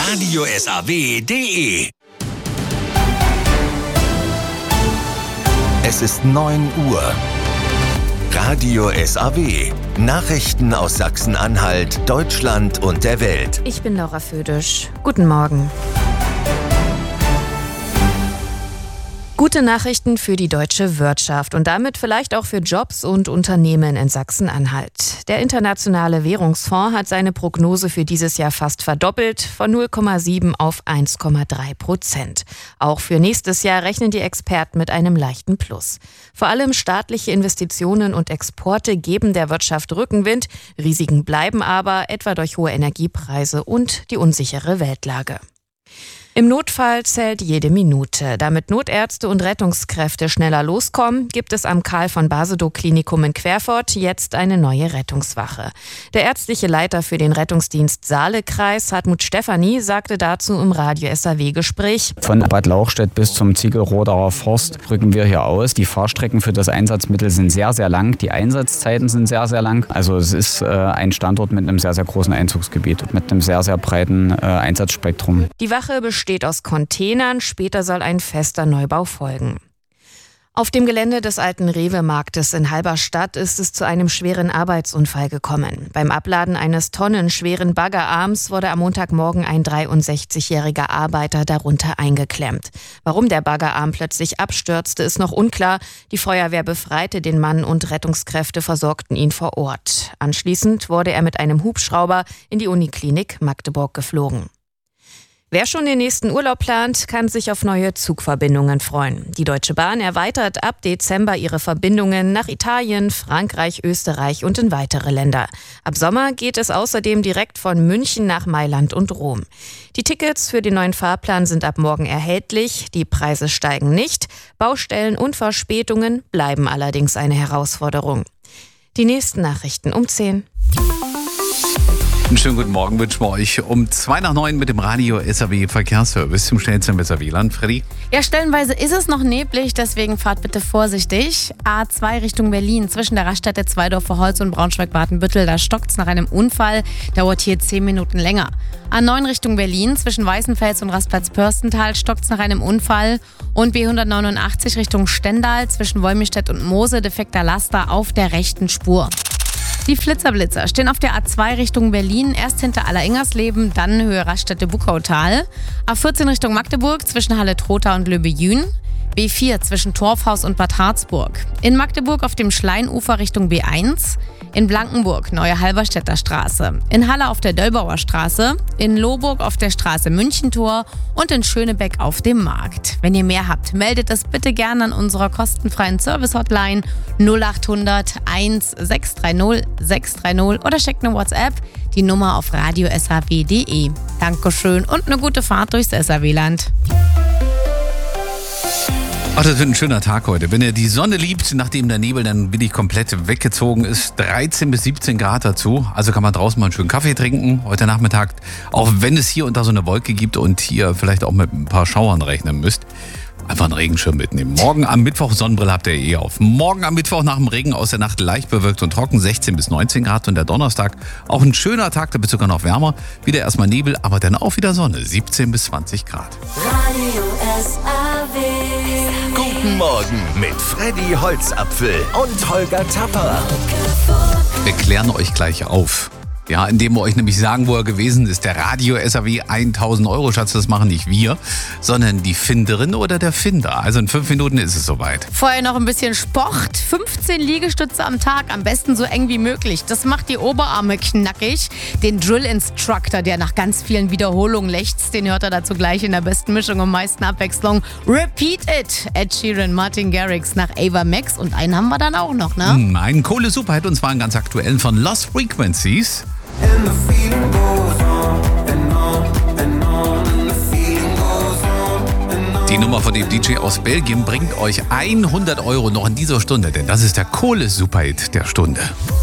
Radio SAW.de. Es ist 9 Uhr. Radio SAW. Nachrichten aus Sachsen-Anhalt, Deutschland und der Welt. Ich bin Laura Födisch. Guten Morgen. Gute Nachrichten für die deutsche Wirtschaft und damit vielleicht auch für Jobs und Unternehmen in Sachsen-Anhalt. Der Internationale Währungsfonds hat seine Prognose für dieses Jahr fast verdoppelt, von 0,7 auf 1,3%. Auch für nächstes Jahr rechnen die Experten mit einem leichten Plus. Vor allem staatliche Investitionen und Exporte geben der Wirtschaft Rückenwind. Risiken bleiben aber, etwa durch hohe Energiepreise und die unsichere Weltlage. Im Notfall zählt jede Minute. Damit Notärzte und Rettungskräfte schneller loskommen, gibt es am Karl-von-Basedow-Klinikum in Querfurt jetzt eine neue Rettungswache. Der ärztliche Leiter für den Rettungsdienst Saale-Kreis, Hartmut Stefanie, sagte dazu im Radio SAW-Gespräch: Von Bad Lauchstädt bis zum Ziegelroderer Forst rücken wir hier aus. Die Fahrstrecken für das Einsatzmittel sind sehr, sehr lang. Die Einsatzzeiten sind sehr, sehr lang. Also es ist ein Standort mit einem sehr, sehr großen Einzugsgebiet, mit einem sehr, sehr breiten Einsatzspektrum. Die Wache besteht aus Containern, später soll ein fester Neubau folgen. Auf dem Gelände des alten Rewe-Marktes in Halberstadt ist es zu einem schweren Arbeitsunfall gekommen. Beim Abladen eines tonnenschweren Baggerarms wurde am Montagmorgen ein 63-jähriger Arbeiter darunter eingeklemmt. Warum der Baggerarm plötzlich abstürzte, ist noch unklar. Die Feuerwehr befreite den Mann und Rettungskräfte versorgten ihn vor Ort. Anschließend wurde er mit einem Hubschrauber in die Uniklinik Magdeburg geflogen. Wer schon den nächsten Urlaub plant, kann sich auf neue Zugverbindungen freuen. Die Deutsche Bahn erweitert ab Dezember ihre Verbindungen nach Italien, Frankreich, Österreich und in weitere Länder. Ab Sommer geht es außerdem direkt von München nach Mailand und Rom. Die Tickets für den neuen Fahrplan sind ab morgen erhältlich. Die Preise steigen nicht. Baustellen und Verspätungen bleiben allerdings eine Herausforderung. Die nächsten Nachrichten um 10. Einen schönen guten Morgen wünschen wir euch um 8:02 mit dem Radio SAW Verkehrsservice zum schnellsten WLAN. Freddy? Ja, stellenweise ist es noch neblig, deswegen fahrt bitte vorsichtig. A2 Richtung Berlin zwischen der Raststätte Zweidorfer Holz und Braunschweig-Badenbüttel, da stockt's nach einem Unfall, dauert hier 10 Minuten länger. A9 Richtung Berlin zwischen Weißenfels und Rastplatz Pörstental stockt's nach einem Unfall und B189 Richtung Stendal zwischen Wolmirstedt und Moose, defekter Laster auf der rechten Spur. Die Flitzerblitzer stehen auf der A2 Richtung Berlin, erst hinter Alleringers-Leben, dann Höhe Raststätte-Buckautal. A14 Richtung Magdeburg zwischen Halle-Trotha und Löbe-Jün. B4 zwischen Torfhaus und Bad Harzburg. In Magdeburg auf dem Schleinufer Richtung B1. In Blankenburg Neue Halberstädter Straße. In Halle auf der Döllbauer Straße. In Lohburg auf der Straße Münchentor. Und in Schönebeck auf dem Markt. Wenn ihr mehr habt, meldet es bitte gerne an unserer kostenfreien Service-Hotline 0800 1630 630 oder schickt eine WhatsApp. Die Nummer auf radiosaw.de. Dankeschön und eine gute Fahrt durchs SAW-Land. Ach, das wird ein schöner Tag heute. Wenn ihr die Sonne liebt, nachdem der Nebel dann wirklich komplett weggezogen ist, 13 bis 17 Grad dazu. Also kann man draußen mal einen schönen Kaffee trinken heute Nachmittag. Auch wenn es hier und da so eine Wolke gibt und ihr vielleicht auch mit ein paar Schauern rechnen müsst. Einfach einen Regenschirm mitnehmen. Morgen am Mittwoch, Sonnenbrille habt ihr eh auf. Morgen am Mittwoch nach dem Regen aus der Nacht leicht bewölkt und trocken, 16 bis 19 Grad. Und der Donnerstag auch ein schöner Tag, da wird sogar noch wärmer. Wieder erstmal Nebel, aber dann auch wieder Sonne, 17 bis 20 Grad. Radio SAW. Guten Morgen mit Freddy Holzapfel und Holger Tapper. Wir klären euch gleich auf. Ja, indem wir euch nämlich sagen, wo er gewesen ist. Der Radio SAW 1000 Euro Schatz, das machen nicht wir, sondern die Finderin oder der Finder. Also in 5 Minuten ist es soweit. Vorher noch ein bisschen Sport. 15 Liegestütze am Tag, am besten so eng wie möglich. Das macht die Oberarme knackig. Den Drill Instructor, der nach ganz vielen Wiederholungen lechzt, den hört er dazu gleich in der besten Mischung und meisten Abwechslung. Repeat It! Ed Sheeran, Martin Garrix nach Ava Max und einen haben wir dann auch noch, ne? Ein Kohle-Superhit und zwar einen ganz aktuellen von Lost Frequencies. Die Nummer von dem DJ aus Belgien bringt euch 100 Euro noch in dieser Stunde, denn das ist der Kohle-Superhit der Stunde.